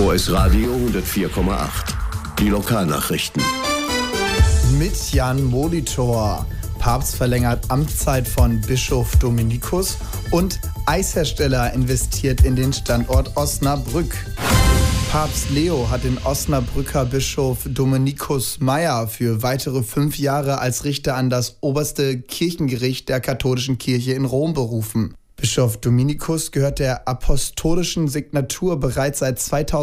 OS Radio 104,8. Die Lokalnachrichten. Mit Jan Molitor. Papst verlängert Amtszeit von Bischof Dominikus und Eishersteller investiert in den Standort Osnabrück. Papst Leo hat den Osnabrücker Bischof Dominikus Meyer für weitere 5 Jahre als Richter an das oberste Kirchengericht der katholischen Kirche in Rom berufen. Bischof Dominikus gehört der apostolischen Signatur bereits seit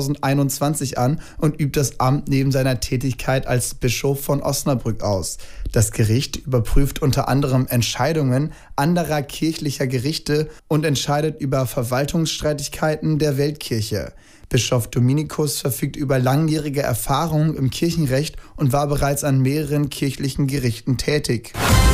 2021 an und übt das Amt neben seiner Tätigkeit als Bischof von Osnabrück aus. Das Gericht überprüft unter anderem Entscheidungen anderer kirchlicher Gerichte und entscheidet über Verwaltungsstreitigkeiten der Weltkirche. Bischof Dominikus verfügt über langjährige Erfahrung im Kirchenrecht und war bereits an mehreren kirchlichen Gerichten tätig.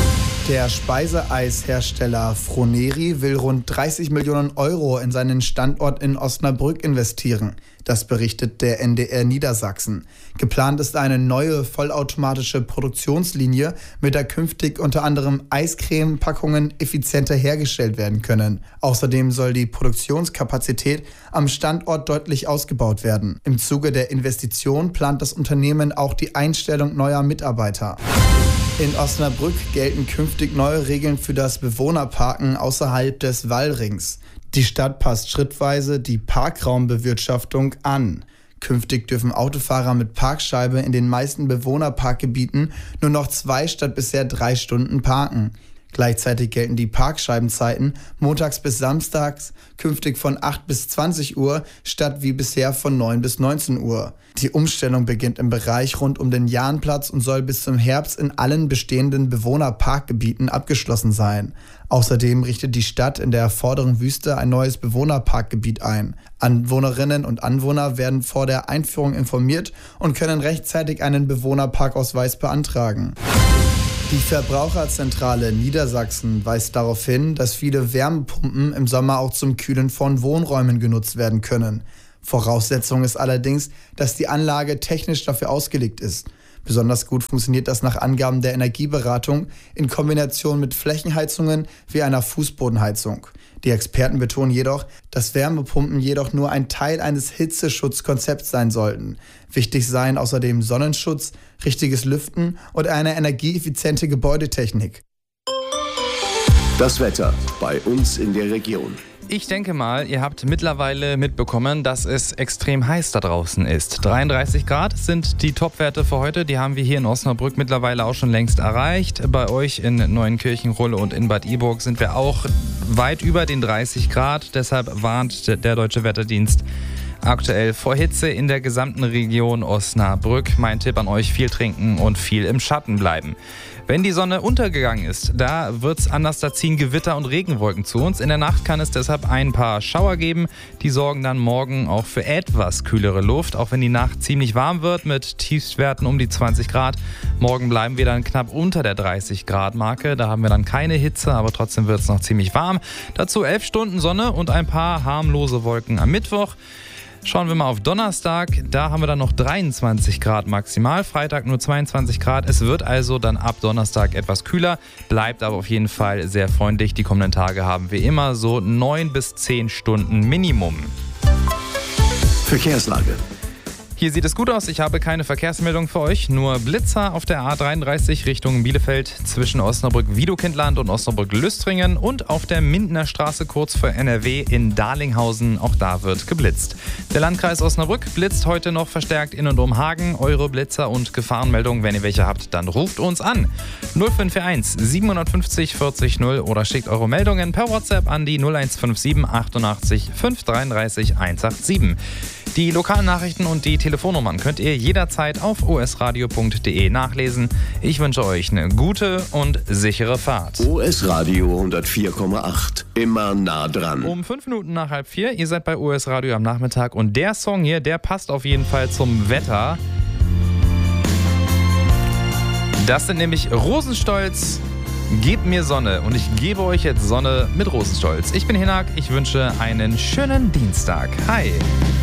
Der Speiseeishersteller Froneri will rund 30 Millionen Euro in seinen Standort in Osnabrück investieren. Das berichtet der NDR Niedersachsen. Geplant ist eine neue vollautomatische Produktionslinie, mit der künftig unter anderem Eiscreme-Packungen effizienter hergestellt werden können. Außerdem soll die Produktionskapazität am Standort deutlich ausgebaut werden. Im Zuge der Investition plant das Unternehmen auch die Einstellung neuer Mitarbeiter. In Osnabrück gelten künftig neue Regeln für das Bewohnerparken außerhalb des Wallrings. Die Stadt passt schrittweise die Parkraumbewirtschaftung an. Künftig dürfen Autofahrer mit Parkscheibe in den meisten Bewohnerparkgebieten nur noch 2 statt bisher 3 Stunden parken. Gleichzeitig gelten die Parkscheibenzeiten montags bis samstags künftig von 8 bis 20 Uhr statt wie bisher von 9 bis 19 Uhr. Die Umstellung beginnt im Bereich rund um den Jahnplatz und soll bis zum Herbst in allen bestehenden Bewohnerparkgebieten abgeschlossen sein. Außerdem richtet die Stadt in der Vorderen Wüste ein neues Bewohnerparkgebiet ein. Anwohnerinnen und Anwohner werden vor der Einführung informiert und können rechtzeitig einen Bewohnerparkausweis beantragen. Die Verbraucherzentrale Niedersachsen weist darauf hin, dass viele Wärmepumpen im Sommer auch zum Kühlen von Wohnräumen genutzt werden können. Voraussetzung ist allerdings, dass die Anlage technisch dafür ausgelegt ist. Besonders gut funktioniert das nach Angaben der Energieberatung in Kombination mit Flächenheizungen wie einer Fußbodenheizung. Die Experten betonen jedoch, dass Wärmepumpen jedoch nur ein Teil eines Hitzeschutzkonzepts sein sollten. Wichtig seien außerdem Sonnenschutz, richtiges Lüften und eine energieeffiziente Gebäudetechnik. Das Wetter bei uns in der Region. Ich denke mal, ihr habt mittlerweile mitbekommen, dass es extrem heiß da draußen ist. 33 Grad sind die Topwerte für heute. Die haben wir hier in Osnabrück mittlerweile auch schon längst erreicht. Bei euch in Neuenkirchen, Rulle und in Bad Iburg sind wir auch weit über den 30 Grad. Deshalb warnt der Deutsche Wetterdienst aktuell vor Hitze in der gesamten Region Osnabrück. Mein Tipp an euch: viel trinken und viel im Schatten bleiben. Wenn die Sonne untergegangen ist, da wird's anders, da ziehen Gewitter und Regenwolken zu uns. In der Nacht kann es deshalb ein paar Schauer geben. Die sorgen dann morgen auch für etwas kühlere Luft, auch wenn die Nacht ziemlich warm wird mit Tiefstwerten um die 20 Grad. Morgen bleiben wir dann knapp unter der 30 Grad Marke. Da haben wir dann keine Hitze, aber trotzdem wird's noch ziemlich warm. Dazu 11 Stunden Sonne und ein paar harmlose Wolken am Mittwoch. Schauen wir mal auf Donnerstag, da haben wir dann noch 23 Grad maximal, Freitag nur 22 Grad. Es wird also dann ab Donnerstag etwas kühler, bleibt aber auf jeden Fall sehr freundlich. Die kommenden Tage haben wir immer so 9 bis 10 Stunden Minimum. Verkehrslage. Hier sieht es gut aus, ich habe keine Verkehrsmeldung für euch, nur Blitzer auf der A33 Richtung Bielefeld zwischen Osnabrück-Wiedokindland und Osnabrück-Lüstringen und auf der Mindener Straße kurz vor NRW in Darlinghausen, auch da wird geblitzt. Der Landkreis Osnabrück blitzt heute noch verstärkt in und um Hagen. Eure Blitzer und Gefahrenmeldungen, wenn ihr welche habt, dann ruft uns an. 0541 750 40 0 oder schickt eure Meldungen per WhatsApp an die 0157 88 533 187. Die lokalen Nachrichten und die Telefonnummern könnt ihr jederzeit auf osradio.de nachlesen. Ich wünsche euch eine gute und sichere Fahrt. OS Radio 104,8. Immer nah dran. Um 5 Minuten nach 3:30, ihr seid bei OS Radio am Nachmittag und der Song hier, der passt auf jeden Fall zum Wetter. Das sind nämlich Rosenstolz. Gebt mir Sonne und ich gebe euch jetzt Sonne mit Rosenstolz. Ich bin Hinak, ich wünsche einen schönen Dienstag. Hi!